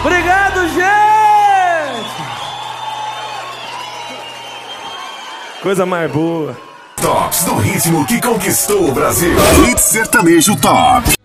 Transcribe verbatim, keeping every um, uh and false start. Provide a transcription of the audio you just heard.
Obrigado, gente! Coisa mais boa. Tops do ritmo que conquistou o Brasil. Hit Sertanejo Top.